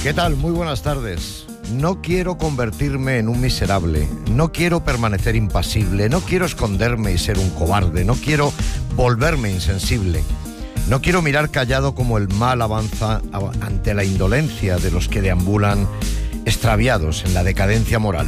¿Qué tal? Muy buenas tardes. No quiero convertirme en un miserable, no quiero permanecer impasible, no quiero esconderme y ser un cobarde, no quiero volverme insensible. No quiero mirar callado como el mal avanza ante la indolencia de los que deambulan extraviados en la decadencia moral.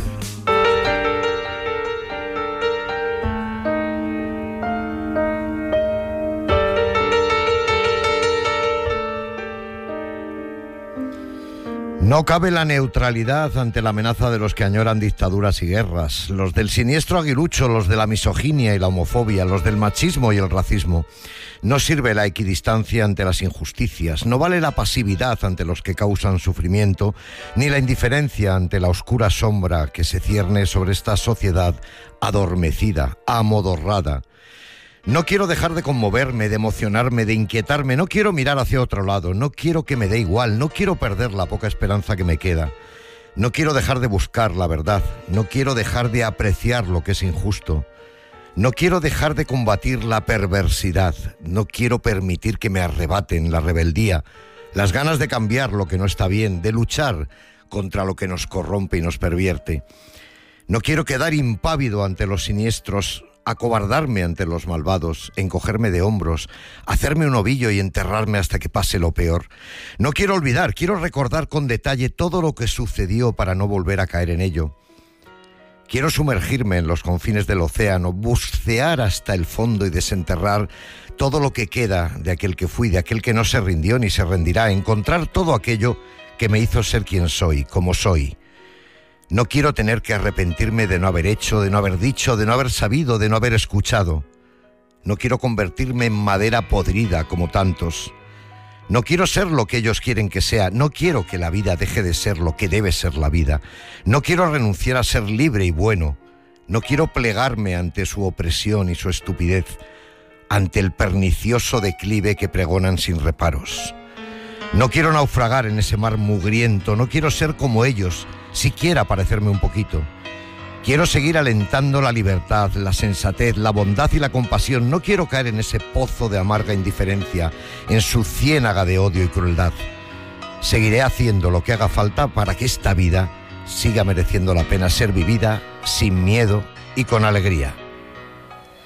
No cabe la neutralidad ante la amenaza de los que añoran dictaduras y guerras, los del siniestro aguilucho, los de la misoginia y la homofobia, los del machismo y el racismo. No sirve la equidistancia ante las injusticias, no vale la pasividad ante los que causan sufrimiento, ni la indiferencia ante la oscura sombra que se cierne sobre esta sociedad adormecida, amodorrada. No quiero dejar de conmoverme, de emocionarme, de inquietarme, no quiero mirar hacia otro lado, no quiero que me dé igual, no quiero perder la poca esperanza que me queda. No quiero dejar de buscar la verdad, no quiero dejar de apreciar lo que es injusto. No quiero dejar de combatir la perversidad, no quiero permitir que me arrebaten la rebeldía, las ganas de cambiar lo que no está bien, de luchar contra lo que nos corrompe y nos pervierte. No quiero quedar impávido ante los siniestros, acobardarme ante los malvados, encogerme de hombros, hacerme un ovillo y enterrarme hasta que pase lo peor. No quiero olvidar, quiero recordar con detalle todo lo que sucedió para no volver a caer en ello. Quiero sumergirme en los confines del océano, bucear hasta el fondo y desenterrar todo lo que queda de aquel que fui, de aquel que no se rindió ni se rendirá, encontrar todo aquello que me hizo ser quien soy, como soy. No quiero tener que arrepentirme de no haber hecho, de no haber dicho, de no haber sabido, de no haber escuchado. No quiero convertirme en madera podrida como tantos. No quiero ser lo que ellos quieren que sea. No quiero que la vida deje de ser lo que debe ser la vida. No quiero renunciar a ser libre y bueno. No quiero plegarme ante su opresión y su estupidez, ante el pernicioso declive que pregonan sin reparos. No quiero naufragar en ese mar mugriento. No quiero ser como ellos, siquiera parecerme un poquito. Quiero seguir alentando la libertad, la sensatez, la bondad y la compasión. No quiero caer en ese pozo de amarga indiferencia, en su ciénaga de odio y crueldad. Seguiré haciendo lo que haga falta para que esta vida siga mereciendo la pena ser vivida sin miedo y con alegría.